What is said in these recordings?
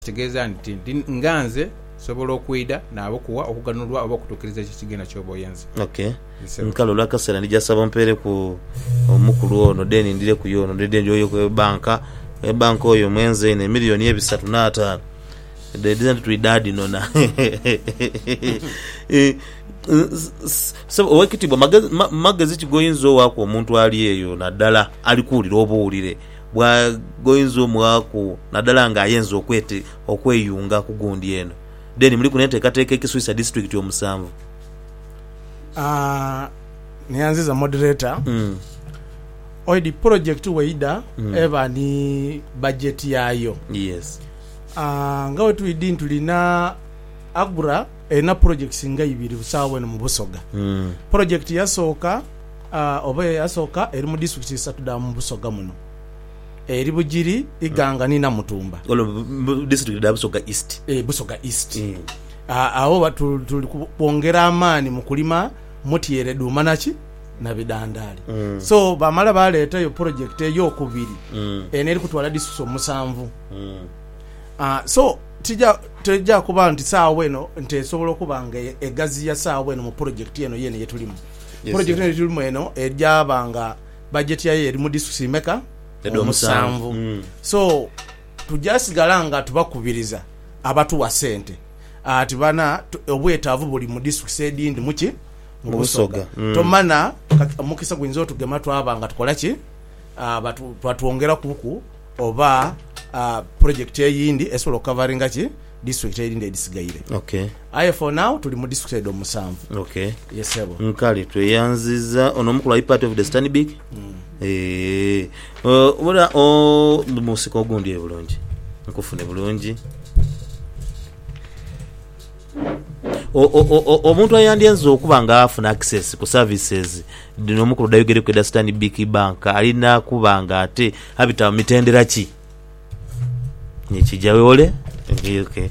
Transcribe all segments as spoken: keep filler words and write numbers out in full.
Tegeza nti nganze sobola okwida nabo kuwa okuganulwa oba okutukiriza ekigenda kyoboyenzi. Okay. Nkalo lwa kasera ndija saba mpere ku omukulu ono deni ndire ku yono ndide njoyo ku banka e banko oyo mwenze ne milioni ebisatu na atano. They didn't to daddy nona. So wakitibwa magazi kigoyinzo wako omuntu ali eyo naddala alikulira obuulire. Bwa goyinzo mwako nadala nga ayenzo okwete okweyunga kugundi eno deni muli kunete kateke kiswisa district yo musanvu ah uh, nianziza moderator mm. Oidi project weida mm. eva ni budget yayo yes ah uh, ngawe tuidi tulina agura ena projects nga ibiri busawe no mubusoga mm. Project yasoka uh, obe yasoka eri mu district isatu da mu busoga muno eri bujiri iganga nina mutumba olo district da busoga east eh busoga east mm. ah aho batu tulikuongera amani mukulima mutiyere dumanachi na bidandali mm. So bamala baleta yo project yo kubiri mm. eneri kutwala disuso musanvu mm. ah so tija tija kuba nti sawa eno nte sobola kubanga egazi ya sawa eno mu project eno yene yetulimu yes, project eno yetulimu eno ejabanga budget ya eri mu district meka omusanvu mm. So tujasigala tubakubiriza abatu wa sente ati bana obwetaavu buli mu district edindi muki mu Busoga mm. Tomana mukisa gwinzo tugema twabanga tukola ki abatu twatuongera kuku oba uh, project eyindi esolo covering ki district eyindi edisigaire. Okay. Aye for now tuli mu district edo musanvu. Okay. Yes sebo. Nkali tweyanziza ono mukula i part of the Stanbic mm. Eh uh, ora o musiko gundi ebulungi nkufune bulungi o o o omuntu ayandyenzo okubanga afuna access ku services dino mukulu dayogere ku Stanbic bank alina kubanga ate habita mitendera ki nikijawe ole okay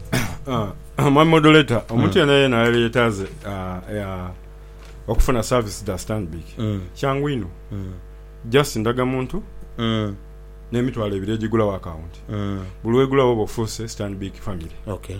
ah my moderator omuntu yana yana yetaze ah ya okufuna service da Stanbic mm. Kyangwino mm. Just ndaga muntu mm. Nemitwala ebire gigula wa account mm. Bulwegula wobo force Stanbic family. Okay.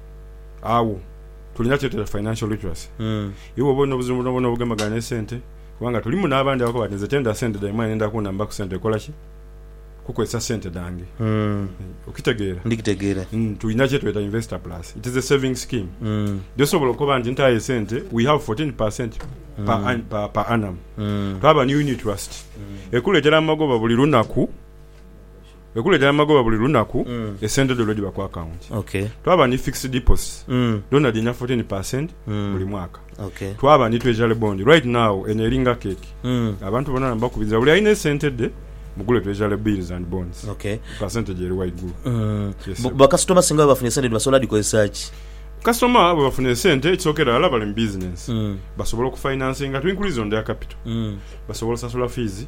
Awo tulina kyete financial literacy mm. Iwo bono buzimu bono bugamba gane sente kubanga tulimu nabandi abako batenze tenda sente da imani nda kuna mbaku sente kola ki kukwesa sente dange mm. Ukitegeera ndikitegeera mm. Tulina kyete weta investor plus it is a saving scheme mm. Josobolo ko bandi ntaye sente we have fourteen percent mm. per, an, per, per annum mm. Twaba ni unit trust mm. Ekuletera amagoba buli lunaku ekuletera amagoba buli lunaku mm. Esente do lodi bakwa account. Okay. Twaba ni fixed deposit mm. Dona dinya fourteen percent mm. buli mwaka. Okay. Twaba ni treasury bond right now eneringa cake mm. Abantu bona mbakubiza buli aine sente de mugule treasury bills and bonds. Okay. Percentage eri wide group mm. Yes, ba customer singa bafune sente basola di ko research customer abo bafune sente chokera ala bali business mm. Basobola ku financing to increase on their capital mm. Basobola sasola fees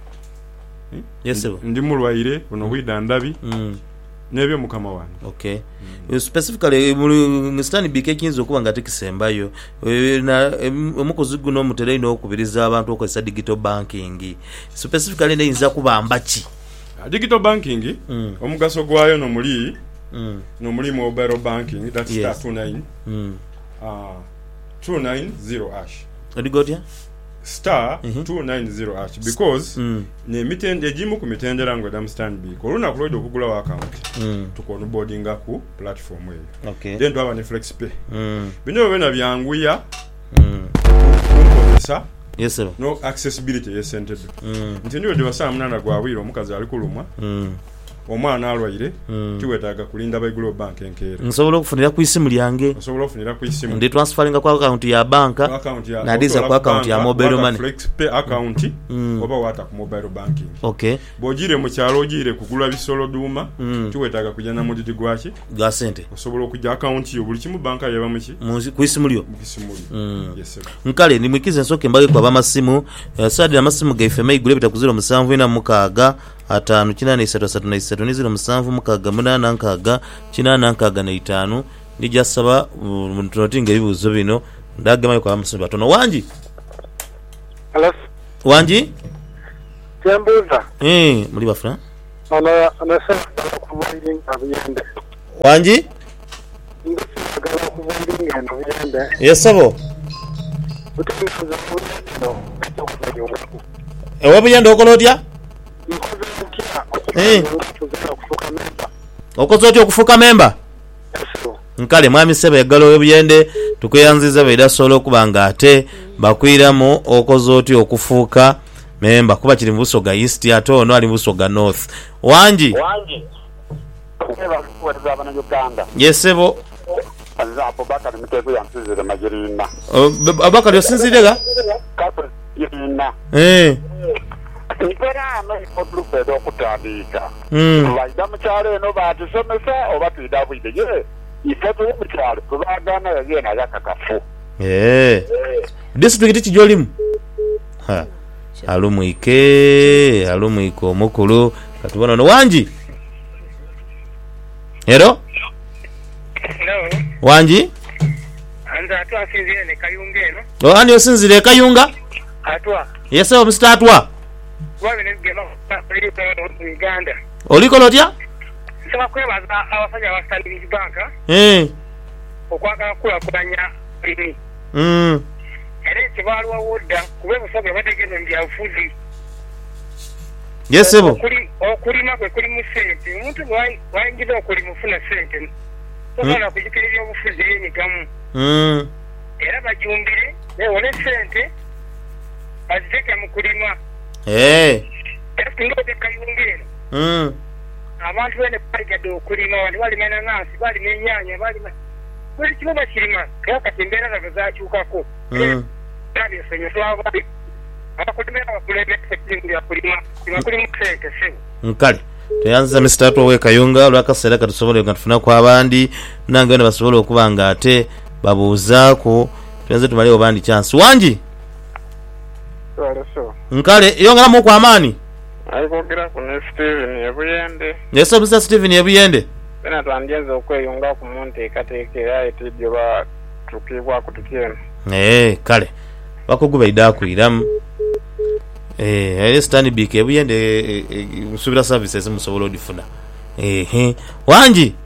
eh? Yes sir. Ndi mulwaire ono wida ndabi mm. Nebyo mukama wange. Okay. Mm. Specifically mu Stanbic ekinzo kuba ngati kisembayo na omukozi guno mutere ino okubiriza abantu okozesa digital banking. Specifically ne inza kubamba ki digital banking mm. Omugaso gwayo no muli mm. no muli mobile banking that's yes. Star two nine mm. uh two nine zero hash odigotia star mm-hmm. two nine zero hash because mm. ne mitende jimu ku mitendera ngo dam Stanbic oluna kulodo okugula wa account mm. tukono boarding ku platform eyo. Okay. Then twaba ni FlexPay mm. Bino bena byanguya mm. Kumposa yes sir. No accessibility yesented mm. Ntindiwe diwa saa munana gwawiro omukazi ali kulumwa mm. Omwana alwaire mm. Tuwetaga kulinda by Global Bank enkere nsobola okufunira ku isimu lyange nsobola okufunira ku isimu ndi transferinga kwa account ya banka na diza kwa account ya mobile money FlexPay account mm. Oba wata ku mobile banking. Okay. Bojire mu kyalo ojire kugula bisolo duma mm. Tuwetaga kujana mudidi gwachi ga sente osobola okujja account yo buli kimu banka yaba muki ku isimu lyo mu isimu lyo mm. Yes sir. Nkale ni mwikize nsoke mbage kwa bamasimu uh, sadi na masimu ga F M I gule bitakuzira musanvu ina mukaga atanu kinana isatu asatu na isatu nizira musanvu mukaga munana nkaga kinana nkaga na itanu ndija saba muntu notinga ebibuzo bino ndagema kwa bamasimu batono wanji Hello wanji Jambuza eh muri bafra ana ana sasa kuvuga abiyende wanji yesebo ewe buyende okola otya okoze otya okufuuka memba nkale mwami Ssebo eggalo webuyende tukweyanziza beera sobola okuba nga ate bakwiramu okoze otya okufuuka memba kuba kiri mu Busoga East ate ono ali mu Busoga North wanji yesebo Abubakar osinzirega eh Iperano ipodlupedo okutandika baida mukyalo eno batusomesa oba tuyida bwide ye ifoto y'omukyalo tubagana yagenda yakakafu eh district kijolimu ha alumwike alumwike omukulu katubona no wanji Hello Hello wanji Anza atwa asinzire ne kayunga eno o ani osinzire kayunga atwa yesebo Mister Atwa wabe ne gema mu Uganda oliko lotya saba kwebaza abasajja ba Standard Bank eh okwagala kulakubanya limi mm ere kibalwa wodda kube busobe bategeze mbyafuzi yesebo okuli okulima kwe kuli mu sente omuntu wayingira okuli mufuna sente sobola kujikirira obufuzi y'emigamu mm era bajumbire newone sente baziteke mu kulima eh esingote kayungiro mm abantu bene baligade okulima wali balima enanasi balima ennyanya balima buli kimu bakirima kakati embeera zazo zakyukako mm kandi esonyo twabali abakulima abakulembeze ekiringu bya kulima kulima kulimu sente sebo nkale tuyanziza Mister Atwa we kayunga olwakaseera katusobole nga tufunaku abandi nange bene basobole okuba nga ate babuuzaako tuyanze tumalewo bandi chance wanji Waleso nkale yongeramu ku amaani ayikogera ku ne Steven yebuyende yeso Mister Steven yebuyende bena twandyenze okweyunga ku munteekateeka era etidde ba tukibwa ku tukyeno eh kale bakuguba idakwiramu eh ere Stanbic yebuyende musubira services musobola odifuna eh wanji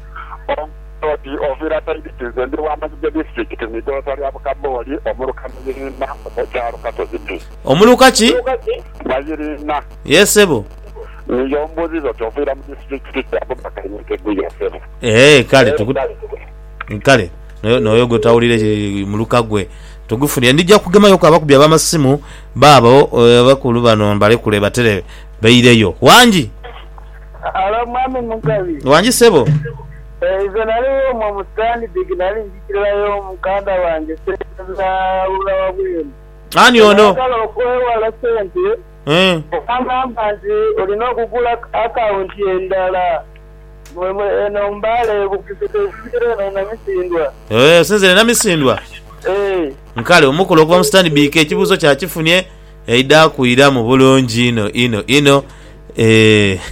oti ovira taiditize ndi wamazije district midotari abukaboli omulukamuyirina omukyalo katoziti omuluka ki mayirina yesebo niyo mbuzizo tovira mu district abubakayinteguya sebo eh kale tuku kale noyo gotawulire muluka gwe tugufunira ndijja kugemayo kwa bakubya bamasimu babo bakulu bano mbale kule batere beireyo wanji ala mwami mukabi wanji sebo izo naliyo mu mustani diginali njikirayo mukanda wanje seza ula wabwenu ani ono kala okwewala sente eh amamba nti olina okugula akawunti endala eno mbale bukisitezire na misindwa eh seze na misindwa eh nkale omukolo okuva mu Stanbic ekibuzo kya kifunye eida kuira mu bulungi ino ino ino eh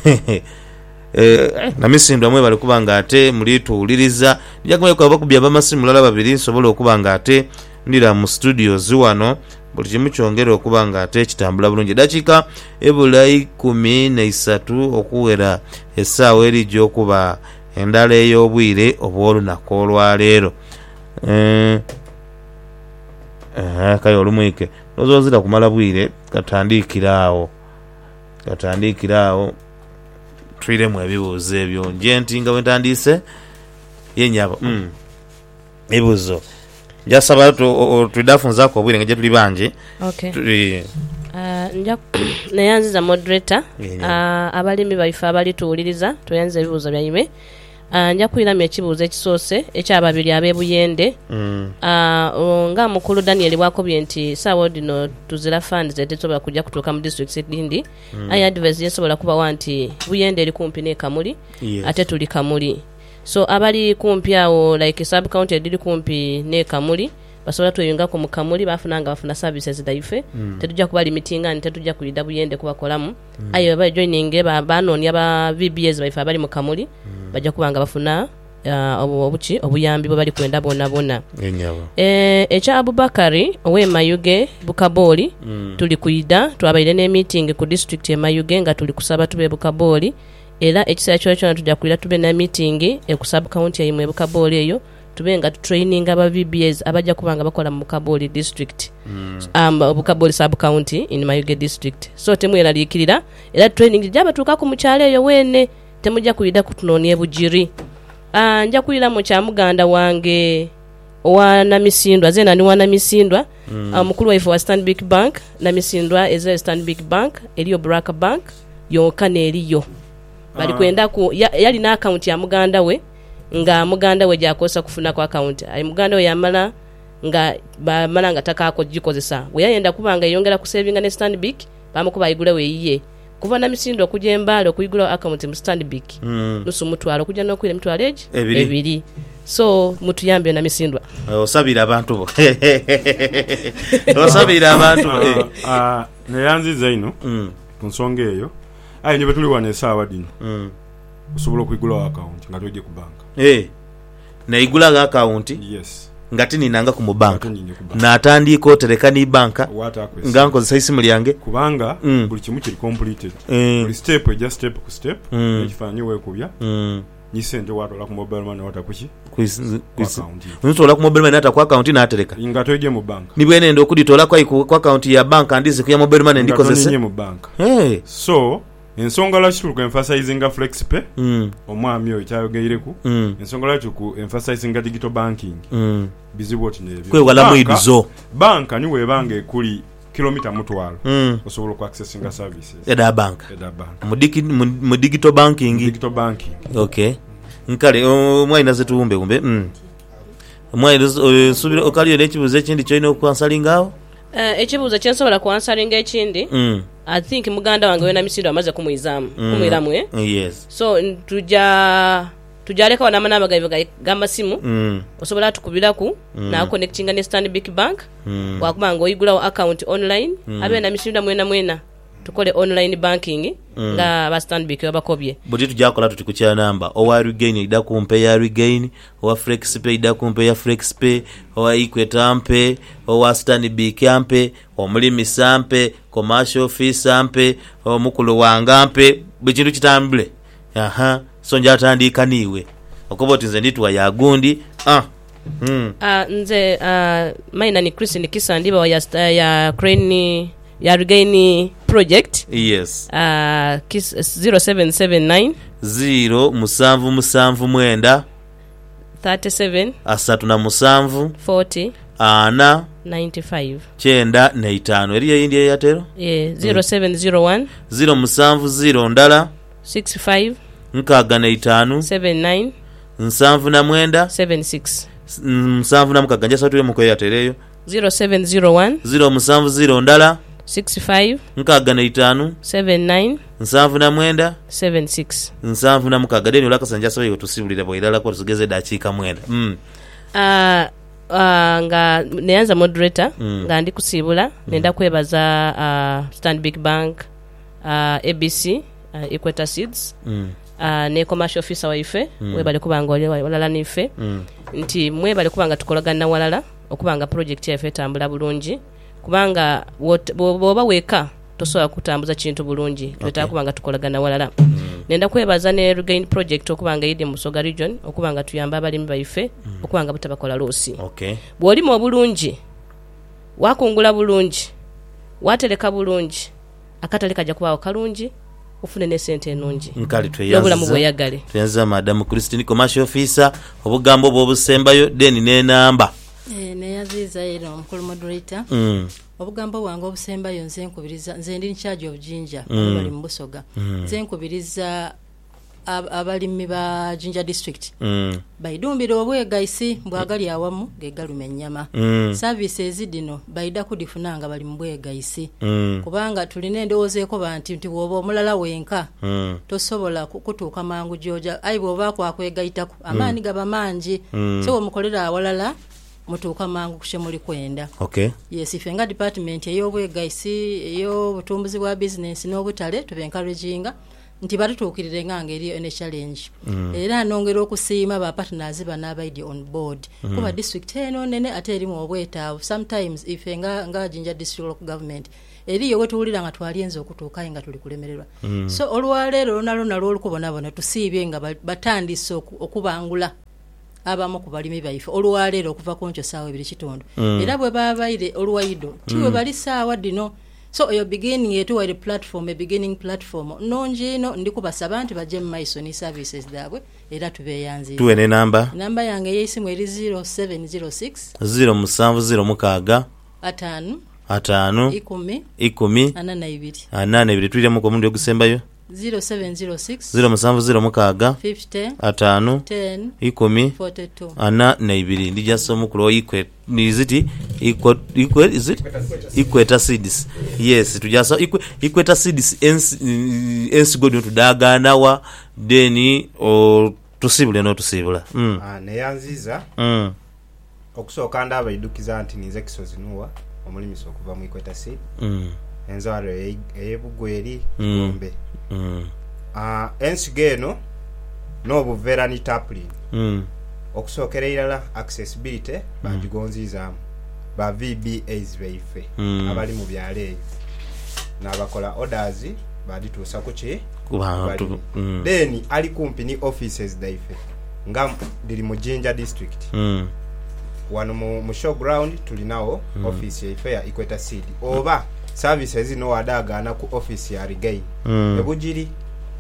eh na misindwa mwe bali kubanga ate muli tuuliriza njakumwe kwa bakubya bamasimu lala babiri sobola okubanga ate ndira mu studios wano buli kimu kyongera okubanga ate kitambula bulungi dakika ebulayi kumi na isatu okuwera essaawa eri gy'okuba endala ey'obwire obw'olunaku olwaleero eh eh kayo olumwike nozozira kumala bwire katandikiraawo katandikiraawo twiremu ebibuuzo ebyo nje nti nga bwentandise yenyaba mm. ebibuuzo njasaba twidafunzaako obwire nga gye tuli bangi okay. tuli uh, nja neyanziza moderator yeah. uh, abalimi baife abali tuwuliriza tweyanziza ebibuuzo byaime uh, nja kuyiramu ekibuuzo ekisoose ekyababiri ab'ebuyende mm. uh, nga mukulu Daniel bwakobye nti saawa dino tuzira funds zetesobola kujja kutuuka mu district edindi mm. ayi advice yesobola kubawa nti buyende eri kumpi ne Kamuli yes. ate tuli Kamuli so abali kumpi awo like sub county ediri kumpi ne Kamuli basobola tweyungako mu Kamuli bafunanga bafuna services daife mm. tetujja kuba limitinga nti tetujja kuyida buyende kubakolamu mm. ayo ba joining ba banoni aba V B S baife abali mu Kamuli mm. bajja kubanga bafuna uh, obuchi obuyambi bali kwenda bona bona enyabo eh echa Abubakari owe Mayuge Bukaboli mm. tuli kuyida twabaire ne meeting ku district ya Mayuge nga tuli kusaba tube Bukaboli era ekiseera kyona kyona tujja kulira tube na meeting ekusab county yaimu ebukabooli eyo tube nga tutraining aba V B As abajja kubanga bakola mu Bukabooli district mm. um, Bukabooli sub county in Mayuge district so temweraliikirira era training gyabatuukako mu kyalo eyo weene temujja kuyida kutunoonya ebujiri uh, nja kulira mu kyamuganda wange owa Namisindwa zena ni wa Namisindwa mm. uh, mukulu waifu wa Stanbic Bank Namisindwa eze Stanbic Bank eliyo Baraka Bank yonka neeriyo bali kwenda ku ya, yali na account ya muganda we nga muganda we jakosa kufuna kwa account ay muganda we yamala nga bamala nga takako gikozesa we yayenda kubanga yongera ku savinga ne Stanbic bamukuba igula we yiye kuva Namisindwa kujembalo kuyigula account mu Stanbic mm. nusu mutwalo kujja no kwile mutwalo eji ebiri, ebiri. So mutuyambe Namisindwa osabira abantu bo osabira abantu bo ah ne yanziza ino mm. kunsonga eyo ayi nyobe tuli wane sawa dino mm. usobola okuyigula account nga toje ku bank eh naigula account yes ngati ninanga ku banka natandika otereka ni banka nga nkozesa isimu lyange kubanga mm. buli kimu kiri completed mm. buli step ejja step ku step mm. ekifanyi wekubya mm. nisente watola ku mobile money wata kuki nsobola ku mobile money ata ku account natereka nga toje mu banka nibwene ndo kuditola kwa ku account ya banka ndize ku ya mobile money ndikozesa mu banka hey. So ensonga lwaki tuli ku emphasizing FlexPay mm. omwami oyo kyayogeyireku mm. ensonga lwaki ku emphasizing digital banking mm. bizibu oti nebyo kwewala mwidizo banka niwe bange ekuli kilomita mutwalo mm. osobola ku accessing services eda banka eda banka mu digi, mu digital banking digital banking okay nkale omwaina zetuumbe umbe mm. omwaina subira okaliyo nekibuze kindi kyoino okwansalingawo Uh, ekibuuzo kyensobola kuansaringa ekindi mm. I think muganda wange we Namisindwa amaze kumwizamu mm. kumwiramu eh? Yes. So tuja tujaleka wanamanamba gaiva gamasimu mm. osobola tukubiraku mm. na connectinga ne Stanbic Bank mm. wakubanga oyigulawo account online mm. abe Namisindwa mwena mwena tukole online banking mm. nga ba Stanbic babakobye budi tujakola tuti kuchya namba owa regain ida kumpe ya regain owa FlexPay ida kumpe ya FlexPay owa Equity ampe owa Stanbic ampe omulimi sampe commercial office ampe omukulu wanga ampe bikintu kitambule aha so njatandika niwe okoboti nze nditwa ya gundi ah mm. uh, nze uh, maina ni Chris ni kisa ndiba ya ya Crane ya regain project yes uh kiss zero seven seven nine zero musanvu musanvu mwenda thirty-seven asatu na musanvu forty ana ninety-five chenda na itano eriya yindi yatero yeah zero seven zero one zero musanvu zero ndala sixty-five nkaga na itano seventy-nine nsanvu na mwenda seventy-six nsanvu na mukaga njasa tuye muko yatereyo zero seven zero one zero musanvu zero ndala sixty-five nkaga na itano seventy-nine nsanvu na mwenda seventy-six nsanvu na mukaga deni olakasanja so yotusibulira boyidala ko tugeze dakika mwenda mm. uh, uh, nga neanza moderator mm. nga ndi kusibula mm. nenda kwebaza uh, Stanbic Bank uh, A B C uh, Equity Seeds mm. uh, ne commercial officer waife mm. webale kubanga ole walala nife mm. nti mwebale kubanga tukolagana walala okubanga project yafe tambula bulungi kubanga boba weka tosobola kutambuza kintu bulungi twetaka okay. kubanga tukolagana walala mm. nenda kwebaza ne regain project okubanga yidi mu Busoga region okubanga tuyamba abalimi baife mm. okubanga butabakola losi okay. bwolimo obulungi wakungula bulungi wateleka bulungi akatale kajja kubawo kalungi ufune ne sente enungi nkali tweyanza mu bweyagale tweyanza madam Christine commercial officer obugambo bwo busembayo deni ne namba eh ne yaziza ero omukulu moderator mm. obugambo bwange obusembayo nze nkubiriza nze ndi in charge of Jinja mm. bali mu Busoga mm. nze nkubiriza ab, abalimi ba Jinja district mm. baidumbira obwegaisi mbwagali awamu gegalume ennyama mm. services dino baida kudifunanga bali mu bwegaisi mm. kubanga tulina endowoozeeko banti nti woba omulala wenka mm. tosobola kutuuka mangu joja ayi bwoba kwakwegayitako amaani mm. gaba mangi mm. so omukolera awalala mutuuka mangu kushemuli kwenda okay. yes ifenga department ey'obwegaisi ey'obutumbuzi bwa business n'obutale tubencouraginga nti batutuukirire ngange eriyo ene challenge mm. era nongera okusiima ba partners banabaidi on board mm. kuba district eno nene ate erimu obwetaavu sometimes ifenga nga Jinja district government eriyo wetuwulira nga twalyenza okutuukayo nga tuli kulemererwa mm. so olwaleero lonalo nalwo olukubonabona tusiibye nga batandise okubangula abamu ku balimi baife olwaleero okuva ku nkyo saawa ebiri kitundu mm. era bwe babaire olwaido tiwe mm. bali saawa dino so eyo beginning yetuwaire platform a beginning platform nonje ino ndikubasaba nti bajje mu maiso ni services dhaabwe era tubeyanzira tuwe ne namba namba yange y'esimu eri zero seven zero six zero musanvu zero mukaaga atano atano ikumi ikumi anana ibiri anana ibiri tuire mu komundi ogusembayo zero seven zero six zero musanvu zero mukaaga fifty atano ten ikumi forty-two ana na ibiri ndijasa omukulu ikwe niziti ikwe ikwe is it ikweta seeds yes tujasa ikwe ikweta seeds ens ens godu tudagana wa deni o tusibule no tusibula mm ah ne yanziza mm okusoka ndaba idukiza anti nize kisozinuwa omulimi sokuva mu ikweta seed mm enzaro eyebugweri ngombe mm ah ensigeno no buvera ni tapling mm okusokera irala accessibility mm. bajigonziza ba V B As beife mm. abali mu byale nabakola orders badituusa ku ki kubantu mm. then ali kumpi ni offices daife ngam diri mu Jinja district mm. wano mu, mu showground tulinawo mm. office ya ife ya Ikweta Seed oba services no wadaga ku office ya Regain mm. ebujiri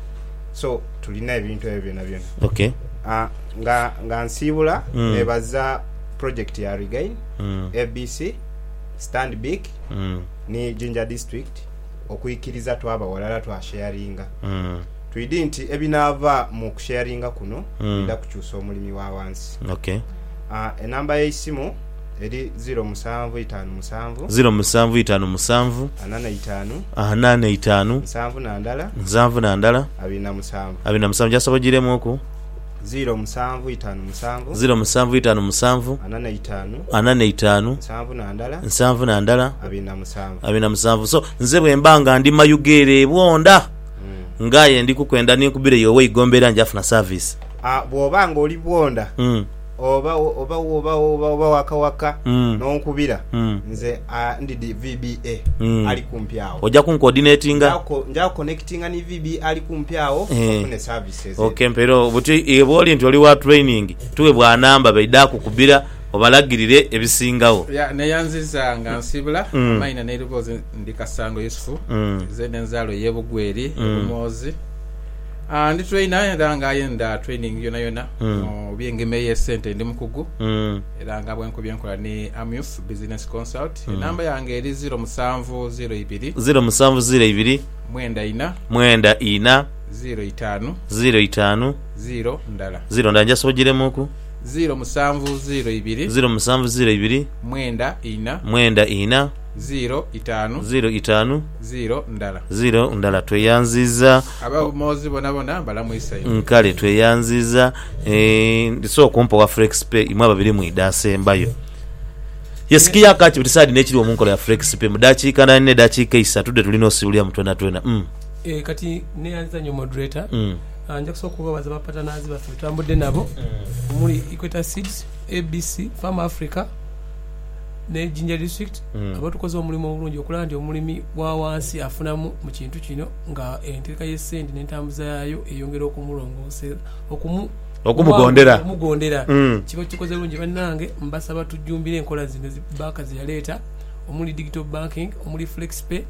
so tulina ebintu ebyo na byona okay ah nga nga nsibula mm. nebaza project ya Regain mm. A B C Stand Big mm. ni Jinja district okuyikiriza twaba walala twa sharinga mm. tuidi nti ebinava mu sharinga kuno mm. nda kukyusa omulimi wa wansi okay ah enamba y'esimu eri zero musanvu itano musanvu zero musanvu itano musanvu anana itano anana itano musanvu na ndala musanvu na ndala abina musanvu abina musanvu jasabagiremu oku zero musanvu itano musanvu zero musanvu itano musanvu anana itano anana itano musanvu na ndala musanvu na ndala abina musanvu abina musanvu so nze bwe mbanga ndi mayugere bwonda mm. ngaye ndi kukwenda ni kubire yowe igombera njafuna service ah bwobanga oli bwonda mm. oba oba oba oba oba waka waka mm. nonkubira mm. nze uh, ndi V B A mm. ali kumpyawo oja kun coordinatinga njako njako connectinga ni V B A ali kumpyawo eh. kune services okay mpero buti eboli nti oli wa training tuwe bwa namba baida kukubira obalagirire ebisingawo ya neyanziza nga nsibula mm. maina ne ruboze ndikasango Yusufu mm. zene nzalo yebugweri mm. umuozi ah ndi trainer ndanga yenda training yona yona mm. obyengeme sente ndi mukugu mm. eranga bwenko byenkola ni Amuf Business Consult mm. namba yange eri zero musanvu zero ibiri zero musanvu zero ibiri mwenda ina mwenda ina zero itano zero itano zero ndala zero ndanja sobogiremu oku zero musanvu zero ibiri zero musanvu zero ibiri mwenda ina mwenda ina zero itano zero itano zero ndala zero ndala tweyanziza aba mozi bona bona balamwisa nkale tweyanziza eh ndiso kumpa wa FlexPay imwe ababiri mu idasembayo yesikia kati bitisadi nekiri omunkola ya FlexPay mudachi kana ne dachika isatu de tulino siulia mtona twena mm eh kati ne yanza nyo moderator mm anja kusokuba baza bapata nazi bafe tambudde nabo mm. muri Ikweta Seeds A B C Farm Africa ne Jinja district mm. abatukoze omulimo omulungi okulaba nti omulimi wa wansi afunamu mu kintu kino nga entereka y'esente n'entambuza yayo eyongera okumulongoosera okumu okumugondera okumugondera mm. kiba kikoze bulungi bannange mbasaba tujjumbire enkola zino banka ziyaleeta omuli digital banking omuli FlexPay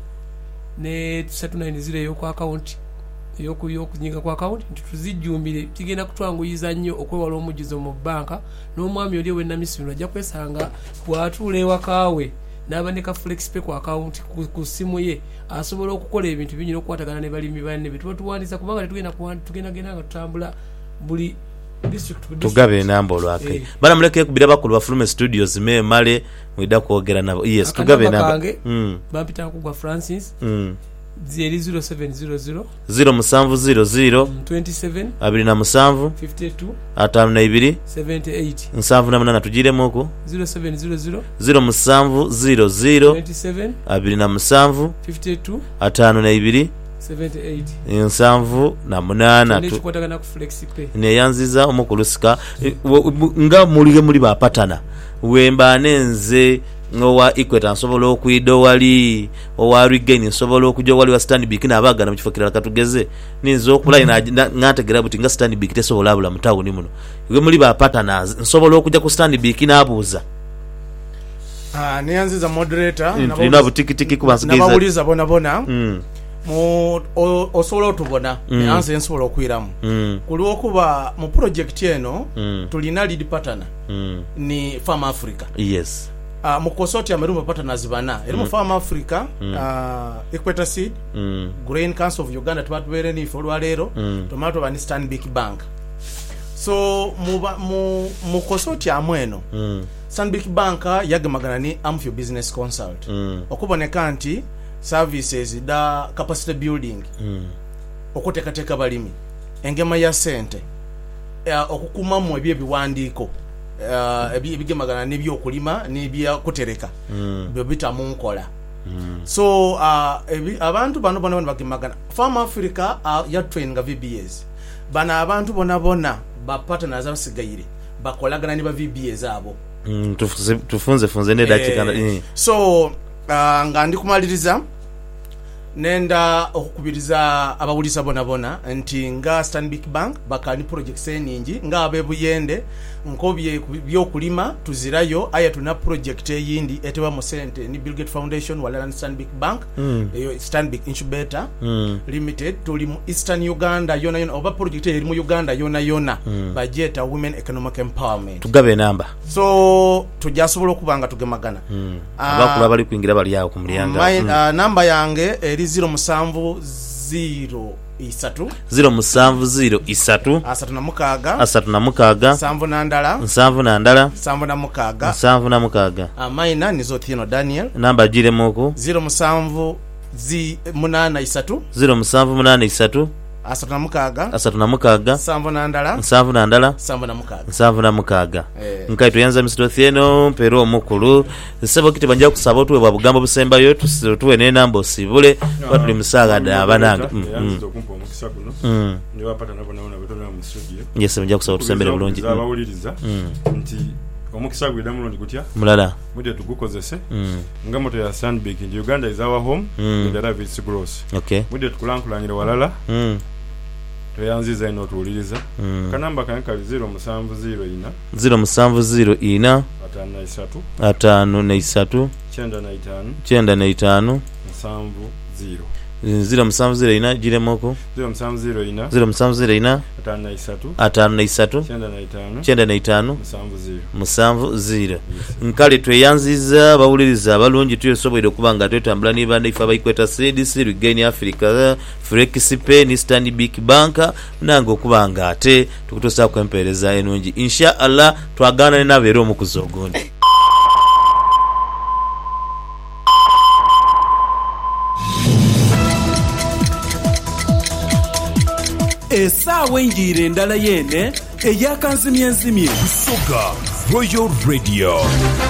ne tusatu nine zero ey'oku account yoku yokunyiga kwa account ntituzijjumbire kigenda kutwanguyiza nnyo okwewala omujizo mu banka n'omwami oli we namisiro ajja kwesanga bw'atuula ewakaawe n'abandika FlexPay ku account ku, ku simu ye asobola okukola ebintu bingi n'okukwatagana ne balimi banne be tuba tuwandiisa kubanga tetugenda tugenda genda nga tutambula buli district tugabe enamba olwake eh. bana muleke kubira bakulu ba Flume Studios me male mwida kwogera nabo yes tugabe enamba mm. bampita ku gwa Francis mm. zero zero seven zero zero zero musanvu zero zero twenty-seven abiri na musanvu fifty-two atano na ibiri seventy-eight musanvu na munana tujiremu oku zero seven zero zero zero musanvu zero zero twenty-seven abiri na musanvu fifty-two atano na ibiri seventy-eight musanvu na munana tu tukwatagana ku FlexPay ne yanziza omukulusika nga mulige muri bapatana wemba nenze owa Equator nsobola okuyida wali owa Regain nsobola okujja wali wa Stanbic n'abagana mu kifo kirala katugeze ninzo okula ngategera buti nga Stanbic tesobola abula mu town muno iwe muri ba partners nsobola okujja ku Stanbic n'abuuza ah niyanziza moderator nabo butikitiki kubansigiza nabawuliza bona bona mm. mu osobola otubona mm. neanze nsobola okwiramu mm. kuliwo kuba mu project eno mm. tulina lead partner mm. ni Farm Africa yes uh, mu consort ya merumba partners bana eri mu mm. Farm Africa mm. uh, Equator Seed mm. Grain Council of Uganda twatubere ni folwa lero mm. tomato bani Stanbic Bank so mu mu, mu consort ya mweno mm. Stanbic Bank yagemagana ni Amphio Business Consult mm. okuboneka nti services da capacity building mm. okutekateka balimi engema ya sente uh, okukumamu ebye biwandiko uh, ebigemagana n'ebyo okulima n'ebya kutereka mm. byo bita mu nkola mm. so uh, ebi, abantu bano bano bagemagana Farm Africa uh, ya train nga V B S bana abantu bona bona ba partners abasigaire bakolagana ne ba V B S abo mm, tufunze tufunze funze ne dakika eh, so uh, nga ndi kumaliriza nenda okukubiriza abawulisa bona bona nti nga Stanbic Bank bakani projects eningi nga abebuyende nkobye byokulima tuzirayo aya tuna project eyindi etewa mu sente ni Bill Gates Foundation wala Stanbic Bank mm. eyo Stanbic Incubator mm. Limited tuli mu Eastern Uganda yona yona oba project eri mu Uganda yona yona mm. budget women economic empowerment tugabe namba so tujasobola okubanga tugemagana mm. uh, abakula bali kuingira bali yawo ku mulyango mm. uh, namba yange eri zero musanvu zero isatu zero musanvu zero isatu asatu na mukaga asatu na mukaga nsanvu na ndala nsanvu na ndala nsanvu na mukaga nsanvu na mukaga amaina nizo Tino Daniel namba jire moko zero musanvu zi munana isatu zero musanvu munana isatu asatu na mukaga asatu na mukaga nsanvu na ndala nsanvu na ndala nsanvu na mukaga nsanvu na mukaga eh. nkai tuyanza Mister Thieno pero omukulu sebo kiti banja kusaba tuwe babugambo busembayo tuwe ne nambo sibule batuli musaga da abananga mm ni wapata nabo naona betona mu studio yes banja kusaba tusembere bulungi abawuliriza nti omukisa gwida mulondi gutya mulala mudde tugukozese mm. nga moto ya Stanbic in Uganda is our home mm. and the is gross okay mudde tukulankulanyira walala mm. toyanziza ino tuwuliriza mm. kanamba kanka zero musanvu zero ina zero musanvu zero ina atano na isatu atano na isatu chenda na itano chenda na itano musanvu zero zero musanvu zero ina jire moko zero musanvu zero ina zero musanvu zero ina atano na isatu atano na isatu chenda na itano chenda na itano musanvu zero musanvu zero yes. Nkali tweyanziza bawuliriza abalungi tuyosobwere kubanga twetambula ni banda ifa Equator Seed Regain Africa Flexpay ni Stanbic Bank nango kubanga ate tukutosa kwempereza enungi insha Allah twagana nabero mu kuzogondi esaawa enjire endala yene eyakanzimyenzimye Soga Royal Radio.